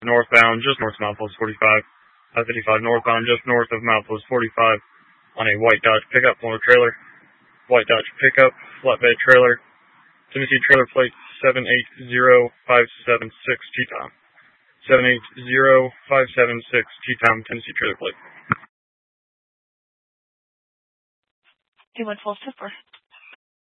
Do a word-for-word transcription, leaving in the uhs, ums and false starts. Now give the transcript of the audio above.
northbound, just north of milepost forty-five. I fifty-five northbound, just north of milepost forty-five on a white Dodge pickup, motor trailer. White Dodge pickup, flatbed trailer. Tennessee trailer plate seven eight zero five seven six G-Tom. seven eight zero five seven six G-Tom, Tennessee trailer plate. two one four super.